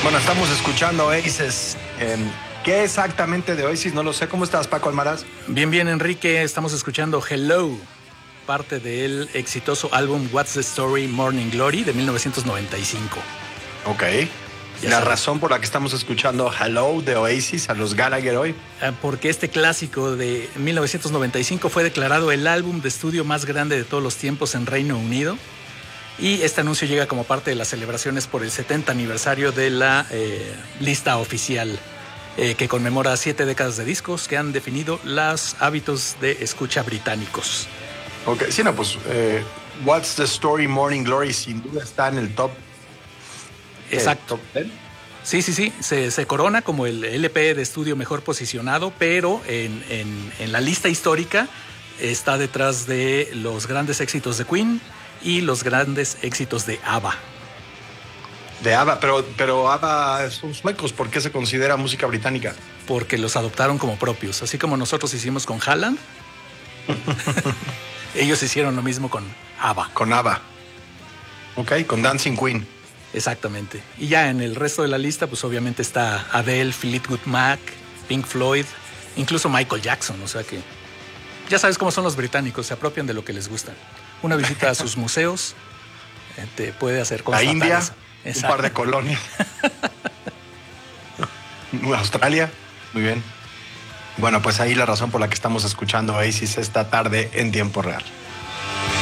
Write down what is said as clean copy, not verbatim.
Bueno, estamos escuchando Oasis. ¿Qué exactamente de Oasis? No lo sé. ¿Cómo estás, Paco Almaraz? Bien, bien, Enrique. Estamos escuchando Hello, parte del exitoso álbum What's the Story, Morning Glory, de 1995. Ok. Ya La sabes. razón por la que estamos escuchando Hello de Oasis a los Gallagher hoy. Porque este clásico de 1995 fue declarado el álbum de estudio más grande de todos los tiempos en Reino Unido. Y este anuncio llega como parte de las celebraciones por el 70 aniversario de la lista oficial que conmemora 7 décadas de discos que han definido los hábitos de escucha británicos. Ok, sí, no, pues What's the Story, Morning Glory sin duda está en el top. Exacto. ¿Top 10? Sí. Se corona como el LP de estudio mejor posicionado, pero en la lista histórica está detrás de los grandes éxitos de Queen y los grandes éxitos de ABBA. De ABBA, pero ABBA son suecos. ¿Por qué se considera música británica? Porque los adoptaron como propios, así como nosotros hicimos con Haaland. Ellos hicieron lo mismo con ABBA. Con ABBA. Ok, con Dancing Queen. Exactamente. Y ya en el resto de la lista, pues obviamente está Adele, Fleetwood Mac, Pink Floyd, incluso Michael Jackson. O sea que ya sabes cómo son los británicos, se apropian de lo que les gusta. Una visita a sus museos te puede hacer constatar La India, eso. un par de colonias. Australia, muy bien. Bueno, pues ahí la razón por la que estamos escuchando Oasis esta tarde en tiempo real.